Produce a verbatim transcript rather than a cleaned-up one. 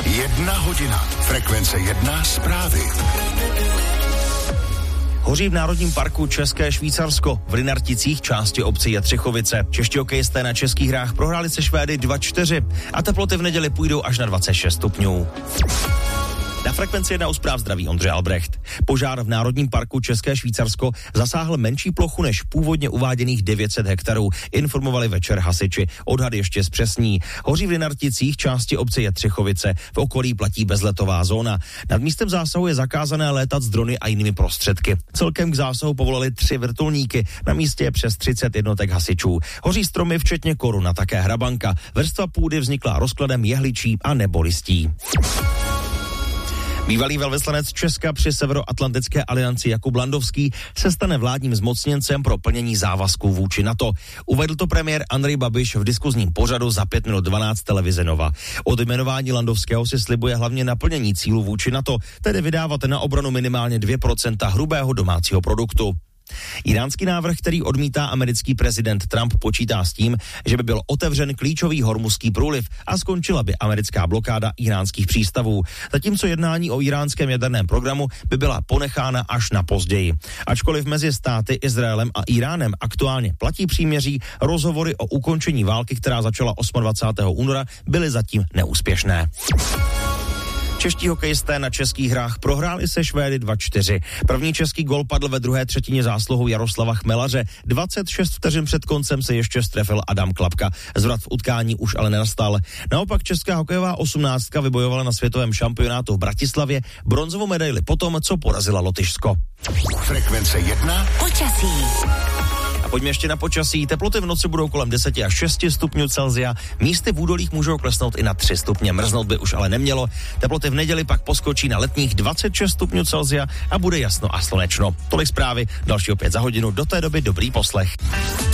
Jedna hodina. Frekvence jedna zprávy. Hoří v Národním parku České Švýcarsko. V Rynarticích části obce Jetřichovice. Čeští hokejisté na českých hrách prohráli se Švédy dva čtyři a teploty v neděli půjdou až na dvacet šest stupňů. Na Frekvenci jedna u zpráv zdraví Ondřej Albrecht. Požár v Národním parku České Švýcarsko zasáhl menší plochu než původně uváděných devět set hektarů, informovali večer hasiči. Odhad ještě zpřesní. Hoří v Rynarticích části obce Jetřichovice. V okolí platí bezletová zóna. Nad místem zásahu je zakázané létat s drony a jinými prostředky. Celkem k zásahu povolali tři vrtulníky. Na místě je přes třicet jednotek hasičů. Hoří stromy včetně koruna, také hrabanka. Vrstva půdy vznikla rozkladem jehličí a nebo listí. Bývalý velvyslanec Česka při Severoatlantické alianci Jakub Landovský se stane vládním zmocněncem pro plnění závazků vůči NATO. Uvedl to premiér Andrej Babiš v diskuzním pořadu za pět minut dvanáct televize Nova. Od jmenování Landovského si slibuje hlavně naplnění cílů vůči NATO, tedy vydávat na obranu minimálně dvě procenta hrubého domácího produktu. Iránský návrh, který odmítá americký prezident Trump, počítá s tím, že by byl otevřen klíčový hormuzský průliv a skončila by americká blokáda iránských přístavů. Zatímco jednání o iránském jaderném programu by byla ponechána až na později. Ačkoliv mezi státy Izraelem a Iránem aktuálně platí příměří, rozhovory o ukončení války, která začala dvacátého osmého února, byly zatím neúspěšné. Čeští hokejisté na českých hrách prohráli se Švédy dva čtyři. První český gol padl ve druhé třetině zásluhou Jaroslava Chmelaře. dvacet šest vteřin před koncem se ještě strefil Adam Klapka. Zvrat v utkání už ale nenastal. Naopak česká hokejová osmnáctka vybojovala na světovém šampionátu v Bratislavě bronzovou medaili potom, co porazila Lotyšsko. Frekvence jedna. Počasí. A pojďme ještě na počasí. Teploty v noci budou kolem deset až šest stupňů Celsia. Místy v údolích můžou klesnout i na tři stupně. Mrznout by už ale nemělo. Teploty v neděli pak poskočí na letních dvacet šest stupňů Celsia a bude jasno a slunečno. Tolik zprávy, další opět za hodinu. Do té doby dobrý poslech.